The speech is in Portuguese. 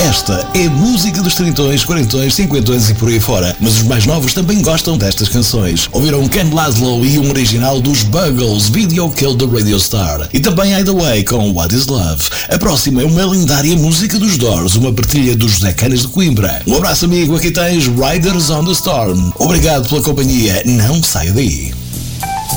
Esta é música dos trintões, quarentões, cinquentões e por aí fora, mas os mais novos também gostam destas canções. Ouviram Ken Laszlo e um original dos Buggles, Video Kill the Radio Star. E também Either Way com What Is Love. A próxima é uma lendária música dos Doors, uma partilha dos José Canas de Coimbra. Um abraço amigo, aqui tens Riders on the Storm. Obrigado pela companhia, não saia daí.